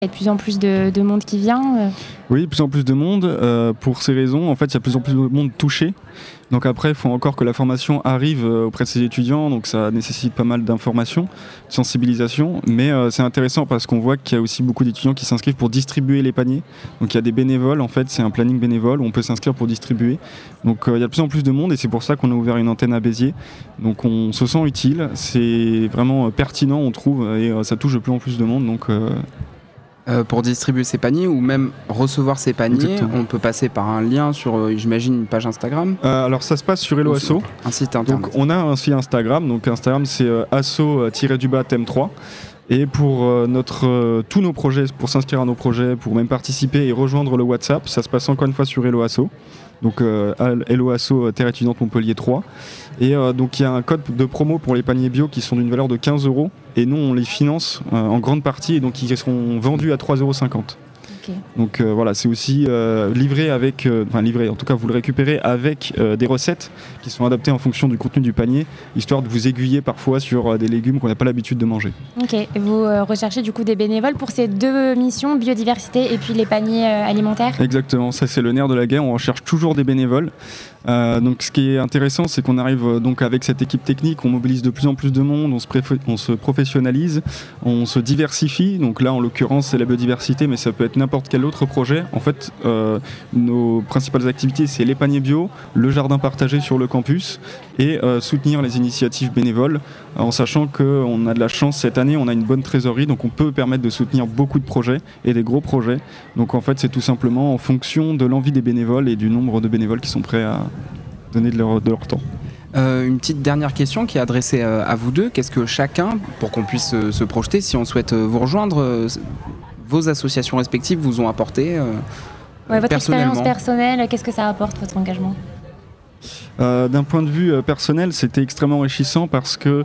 Il y a de plus en plus de monde qui vient. Oui, de plus en plus de monde. Pour ces raisons, en fait, il y a de plus en plus de monde touché. Donc après, il faut encore que la formation arrive auprès de ces étudiants. Donc ça nécessite pas mal d'informations, de sensibilisation. Mais c'est intéressant parce qu'on voit qu'il y a aussi beaucoup d'étudiants qui s'inscrivent pour distribuer les paniers. Donc il y a des bénévoles. En fait, c'est un planning bénévole où on peut s'inscrire pour distribuer. Donc il y a de plus en plus de monde et c'est pour ça qu'on a ouvert une antenne à Béziers. Donc on se sent utile. C'est vraiment pertinent, on trouve, et ça touche de plus en plus de monde. Donc pour distribuer ces paniers ou même recevoir ces paniers, exactement. On peut passer par un lien sur, j'imagine, une page Instagram. Alors ça se passe sur Hello Asso. Un site internet. Donc on a un site Instagram. Donc Instagram c'est asso-thème3. Et pour tous nos projets, pour s'inscrire à nos projets, pour même participer et rejoindre le WhatsApp, ça se passe encore une fois sur Hello Asso. Donc Hello Asso Terre étudiante Montpellier 3. Et donc il y a un code de promo pour les paniers bio qui sont d'une valeur de 15 €. Et nous on les finance en grande partie et donc ils seront vendus à 3,50 €. Okay. Donc voilà, c'est aussi livré avec, livré, en tout cas vous le récupérez avec des recettes qui sont adaptées en fonction du contenu du panier, histoire de vous aiguiller parfois sur des légumes qu'on n'a pas l'habitude de manger. Ok, et vous recherchez du coup des bénévoles pour ces deux missions, biodiversité et puis les paniers alimentaires ? Exactement, ça c'est le nerf de la guerre, on recherche toujours des bénévoles. Donc ce qui est intéressant, c'est qu'on arrive donc avec cette équipe technique, on mobilise de plus en plus de monde, on se professionnalise, on se diversifie. Donc là en l'occurrence c'est la biodiversité, mais ça peut être n'importe quel autre projet. En fait, nos principales activités c'est les paniers bio, le jardin partagé sur le campus et soutenir les initiatives bénévoles, en sachant qu'on a de la chance cette année, on a une bonne trésorerie, donc on peut permettre de soutenir beaucoup de projets et des gros projets. Donc en fait c'est tout simplement en fonction de l'envie des bénévoles et du nombre de bénévoles qui sont prêts à donner de leur temps. Une petite dernière question qui est adressée à vous deux. Qu'est-ce que chacun, pour qu'on puisse se projeter, si on souhaite vous rejoindre, vos associations respectives vous ont apporté votre expérience personnelle, qu'est-ce que ça apporte, votre engagement ? D'un point de vue personnel, c'était extrêmement enrichissant parce que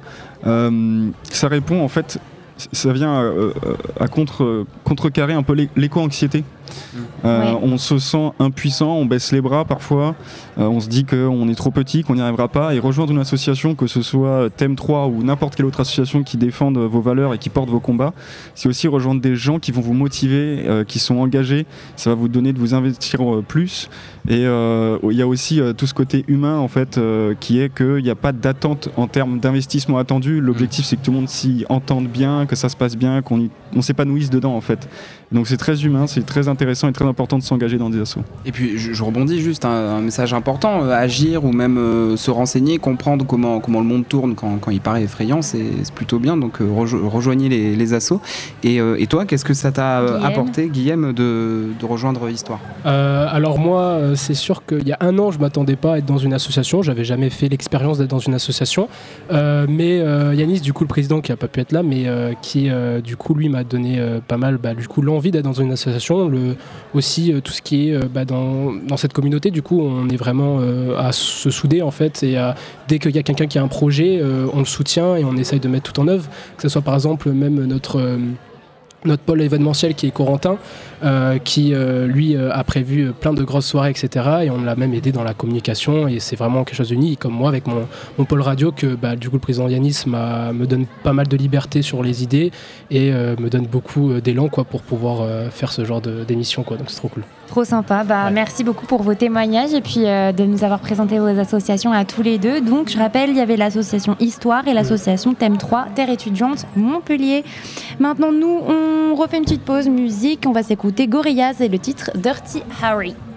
ça répond, en fait, ça vient à contrecarrer un peu l'éco-anxiété. On se sent impuissant, on baisse les bras parfois, on se dit qu'on est trop petit, qu'on n'y arrivera pas, et rejoindre une association, que ce soit Thème 3 ou n'importe quelle autre association qui défende vos valeurs et qui porte vos combats, c'est aussi rejoindre des gens qui vont vous motiver, qui sont engagés, ça va vous donner de vous investir plus. Et il y a aussi tout ce côté humain en fait, qui est qu'il n'y a pas d'attente en termes d'investissement attendu. L'objectif c'est que tout le monde s'y entende bien, que ça se passe bien, qu'on s'épanouisse dedans en fait. Donc c'est très humain, c'est très intéressant et très important de s'engager dans des assos. Et puis je rebondis juste, un message important, agir ou même se renseigner, comprendre comment le monde tourne quand il paraît effrayant, c'est plutôt bien, donc rejoignez les assos. Et toi, qu'est-ce que ça t'a apporté, Guillaume, de rejoindre Histoire ? Alors moi, c'est sûr qu'il y a 1 an, je ne m'attendais pas à être dans une association, j'avais jamais fait l'expérience d'être dans une association, mais Yanis, du coup le président qui n'a pas pu être là, mais qui du coup lui m'a donné pas mal du coup l'envie d'être dans une association, aussi tout ce qui est dans cette communauté, du coup on est vraiment à se souder en fait, et dès qu'il y a quelqu'un qui a un projet, on le soutient et on essaye de mettre tout en œuvre, que ce soit par exemple même notre pôle événementiel qui est Corentin, qui lui a prévu plein de grosses soirées, etc. Et on l'a même aidé dans la communication, et c'est vraiment quelque chose d'unique, comme moi avec mon pôle radio, que du coup le président Yanis me donne pas mal de liberté sur les idées et me donne beaucoup d'élan pour pouvoir faire ce genre d'émission, donc c'est trop cool. Trop sympa, Merci beaucoup pour vos témoignages et puis de nous avoir présenté vos associations à tous les deux. Donc je rappelle, il y avait l'association Histoire et l'association Thème 3 Terre étudiante Montpellier. Maintenant nous on refait une petite pause musique, on va s'écouter Gorillaz et le titre Dirty Harry.